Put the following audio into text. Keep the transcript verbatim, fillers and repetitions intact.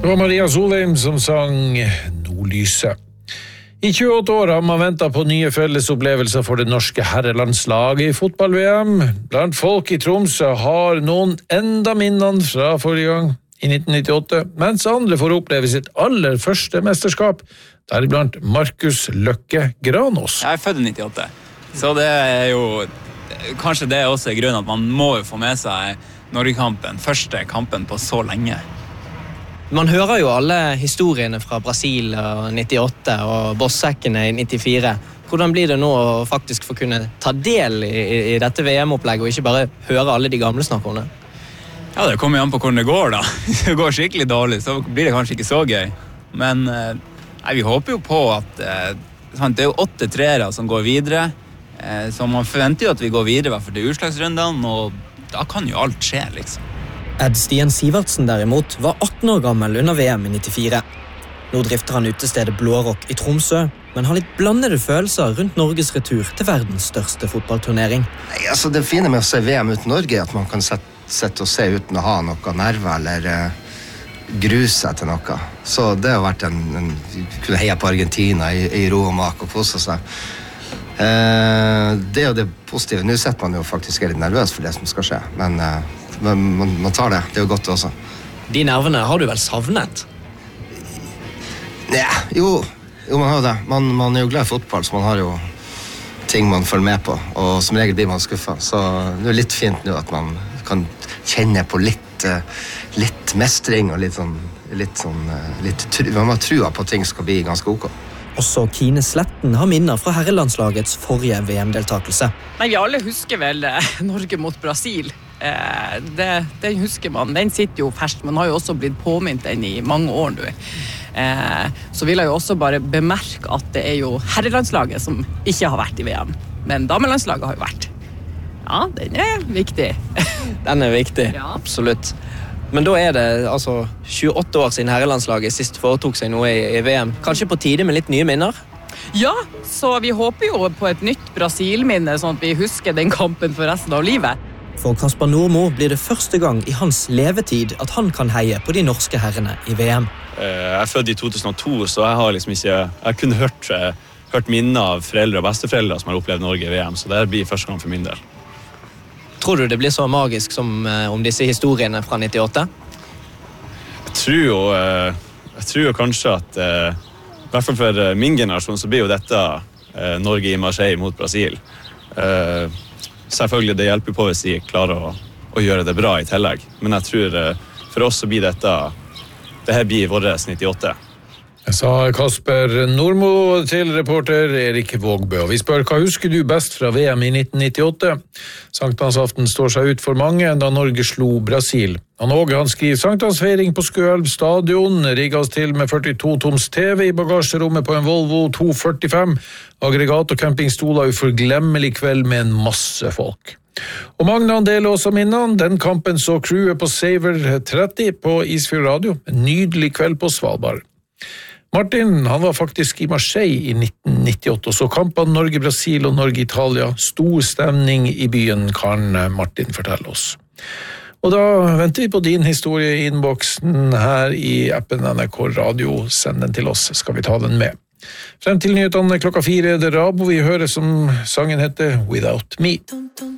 Det var Maria Solheim som sang Nordlyset. I tjueåtte år har man ventet på nye fellesopplevelser for det norske herrelandslaget i fotball-V M. Blant folk i Tromsø har noen enda minnene fra forrige gang i nitten nittiåtte, mens andre får oppleve sitt aller første mesterskap, deriblant Markus Løkke Granås. Jeg er født i nittiåtte, så det er jo kanskje det er også grunnen at man må få med seg Norgekampen, første kampen på så lenge. Man hører jo alle historiene fra Brasil og nittiåtte og Bossekkene i nittifire. Hvordan blir det nå å faktisk få kunne ta del i, i dette V M-opplegget og ikke bare høre alle de gamle snakke om det? Ja, det kommer jo an på hvordan det går da. Hvis det går skikkelig dårlig, så blir det kanskje ikke så gøy. Men nei, vi håper jo på at det er jo åtte treere som går videre, så man forventer jo at vi går videre for det utslagsrundene, og da kan jo alt skje, liksom. Ed Stian Sivertsen derimot var atten år gammel under V M i nittifire. Nå drifter han utestedet Blårock i Tromsø, men har litt blandede følelser rundt Norges retur til verdens største fotballturnering. Nei, altså det fine med å se V M uten Norge er at man kan sette, sette og se uten å ha noe nerver eller uh, gruse seg til noe. Så det har vært en, en kunne heie på Argentina i, i ro og mak og kose seg. Uh, det er jo det positive. Nå setter man jo faktisk litt nervøs for det som skal skje, men uh, Men man, man tar det, det er jo godt også. De nervene har du vel savnet? Ja, jo, jo man har det. Man, man er jo glad i fotball, så man har jo ting man følger med på, og som regel blir man skuffet. Så det er litt fint nå at man kan kjenne på litt, litt mestring og litt sånn, litt sånn, litt, man har trua på at ting skal bli ganske ok. Også Kine Sletten har minner fra herrelandslagets forrige V M-deltakelse. Nei, vi alle husker vel Norge mot Brasil. Eh, det, den husker man. Den sitter jo ferskt. Man har jo også blitt påminnet den i mange år nå. Eh, så vil jeg jo også bare bemerke at det er jo herrelandslaget som ikke har vært i V M. Men damelandslaget har jo vært. Ja, den er viktig. Den er viktig, ja. Absolutt. Men da er det altså tjueåtte år siden herrelandslaget sist foretok seg noe i, i V M. Kanskje på tide med litt nye minner? Ja, så vi håper jo på et nytt Brasil-minne, sånn at vi husker den kampen for resten av livet. For Kasper Nordmo blir det første gang i hans levetid at han kan heie på de norske herrene i V M. Jeg er født i to tusen og to, så jeg har liksom ikke jeg har kun hørt, hørt minner av foreldre og besteforeldre som har opplevd Norge i V M, så det blir første gang for min del. Tror du det blir så magisk som eh, om disse historiene fra nittiåtte? Jeg tror jo, eh, jeg tror jo kanskje at eh, i hvert fall for min generasjon så blir jo dette eh, Norge i Marseille mot Brasil. Eh, selvfølgelig det hjelper på hvis de klarer å, å gjøre det bra i tillegg, men jeg tror eh, for oss så blir dette, det her blir våres nittiåtte. Jeg sa Kasper Nordmo til reporter Erik Vågbø, og vi spør hva husker du best fra V M i nitten nittiåtte? Sankthansaften står seg ut for mange da Norge slo Brasil. Han Åge han skriver Sankthansfeiring på Skøelv stadion, rigget oss til med førtito toms T V i bagasjerommet på en Volvo to førtifem, aggregat og campingstoler, uforglemmelig kveld med en masse folk. Og Magnan deler også minnene. Den kampen så crewet på Saver tretti på Isfjord Radio. En nydelig kveld på Svalbard. Martin, han var faktisk i Marseille i nitten nittiåtte, og så kampene Norge-Brasil og Norge-Italia. Stor stemning i byen, kan Martin fortelle oss. Og da venter vi på din historie i innboksen her i appen N R K Radio. Send den til oss, skal vi ta den med. Frem til nyhetene klokka fire er det Rabo vi hører som sangen heter Without Me.